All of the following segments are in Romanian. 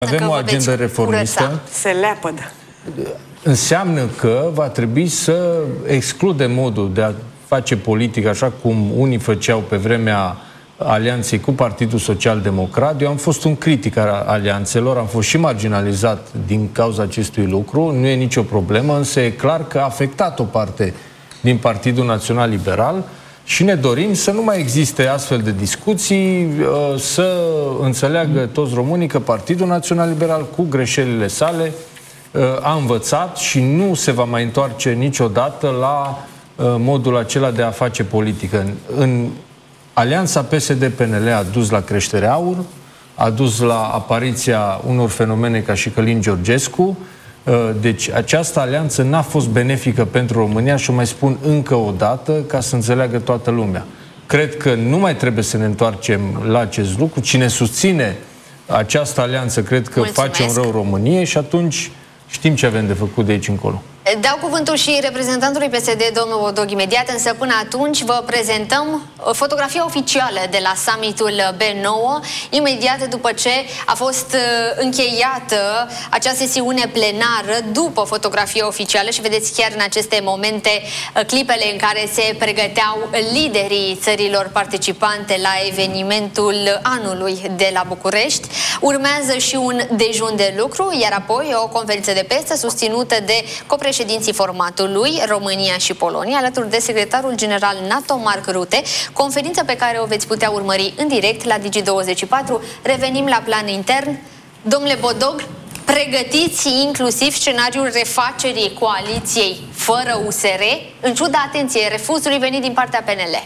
Avem o agendă reformistă. Se leapădă. Înseamnă că va trebui să excludem modul de a face politică așa cum unii făceau pe vremea alianței cu Partidul Social-Democrat. Eu am fost un critic al alianțelor, am fost și marginalizat din cauza acestui lucru, nu e nicio problemă, însă e clar că a afectat o parte din Partidul Național Liberal și ne dorim să nu mai existe astfel de discuții, să înțeleagă toți românii că Partidul Național Liberal, cu greșelile sale, a învățat și nu se va mai întoarce niciodată la modul acela de a face politică. În alianța PSD-PNL a dus la creșterea AUR, a dus la apariția unor fenomene ca și Călin Georgescu. Deci această alianță n-a fost benefică pentru România și o mai spun încă o dată ca să înțeleagă toată lumea. Cred că nu mai trebuie să ne întoarcem la acest lucru. Cine susține această alianță cred că face un rău României și atunci știm ce avem de făcut de aici încolo. Dau cuvântul și reprezentantului PSD, domnul Bodog, imediat, însă până atunci vă prezentăm fotografia oficială de la summitul B9, imediat după ce a fost încheiată acea sesiune plenară, după fotografia oficială, și vedeți chiar în aceste momente clipele în care se pregăteau liderii țărilor participante la evenimentul anului de la București. Urmează și un dejun de lucru, iar apoi o conferință de presă susținută de copreședinții formatului România și Polonia, alături de secretarul general NATO, Mark Rutte, conferință pe care o veți putea urmări în direct la Digi24. Revenim la plan intern. Domnule Bodog, pregătiți inclusiv scenariul refacerii coaliției fără USR, în ciuda, atenție, refuzului venit din partea PNL.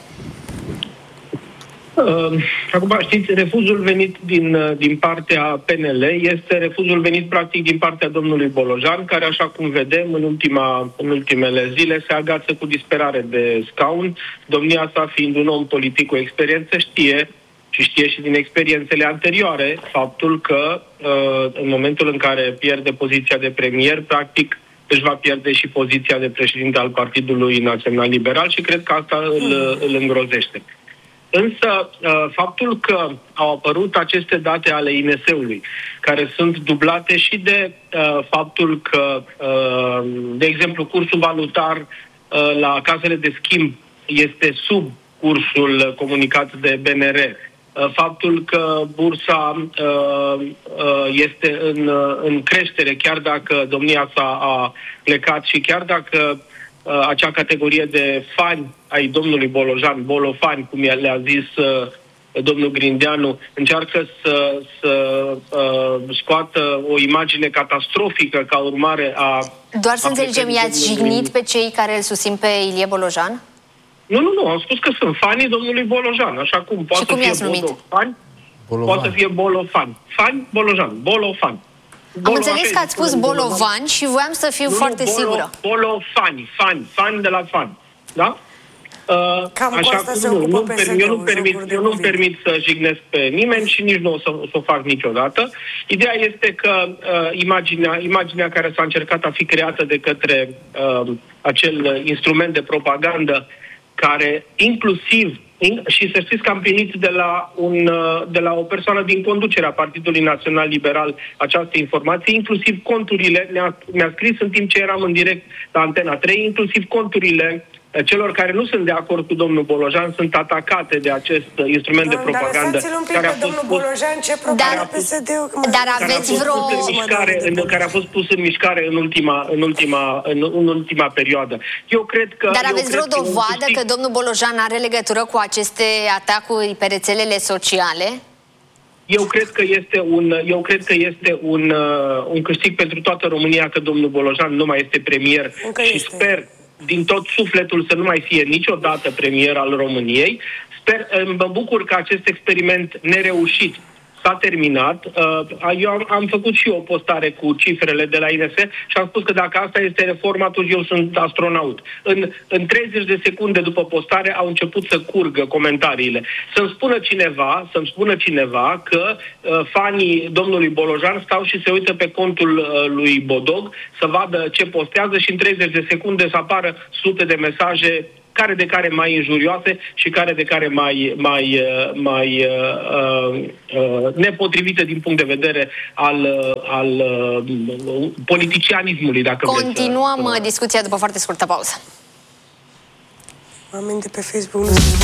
Acum, știți, refuzul venit din partea PNL este refuzul venit practic din partea domnului Bolojan, care, așa cum vedem, în ultimele zile se agață cu disperare de scaun. Domnia sa, fiind un om politic cu experiență, știe și din experiențele anterioare faptul că în momentul în care pierde poziția de premier, practic își va pierde și poziția de președinte al Partidului Național Liberal și cred că asta îl îngrozește. Însă, faptul că au apărut aceste date ale INS-ului, care sunt dublate și de faptul că, de exemplu, cursul valutar la casele de schimb este sub cursul comunicat de BNR, faptul că bursa este în creștere, chiar dacă domnia sa a plecat și chiar dacă acea categorie de fani ai domnului Bolojan, bolofani, cum le-a zis domnul Grindeanu, încearcă să scoată o imagine catastrofică ca urmare a... Doar să înțelegem, i-ați jignit pe cei care îl susțin pe Ilie Bolojan? Nu, am spus că sunt fanii domnului Bolojan, așa cum poate să fie bolofani, poate să fie bolofani. Fani, Bolojan, bolofani. Am înțeles că ați spus bolovani și voiam să fiu foarte sigură. Fani de la fani. Da? Așa cum eu nu permit să jignesc pe nimeni și nici nu o să o fac niciodată. Ideea este că imaginea care s-a încercat a fi creată de către acel instrument de propagandă care inclusiv, și să știți că am primit de la o persoană din conducerea Partidului Național Liberal această informație, inclusiv conturile, mi-a scris în timp ce eram în direct la Antena 3, inclusiv conturile celor care nu sunt de acord cu domnul Bolojan sunt atacate de acest instrument de propagandă. Care a fost Bolojan, ce propagandă PSD-ul? Dar aveți care a fost pus în mișcare în ultima perioadă. Eu cred că... Dar aveți vreo dovadă că domnul Bolojan are legătură cu aceste atacuri pe rețelele sociale? Eu cred că este un câștig pentru toată România că domnul Bolojan nu mai este premier și sper din tot sufletul să nu mai fie niciodată premier al României. Mă bucur că acest experiment nereușit s-a terminat. Eu am făcut și o postare cu cifrele de la INS și am spus că dacă asta este reforma, atunci eu sunt astronaut. În 30 de secunde după postare au început să curgă comentariile. Să-mi spună cineva că fanii domnului Bolojan stau și se uită pe contul lui Bodog să vadă ce postează și în 30 de secunde să apară sute de mesaje care de care mai injurioase și care de care mai nepotrivite din punct de vedere al politicianismului, dacă continuăm discuția după foarte scurtă pauză. Oameni de pe Facebook nu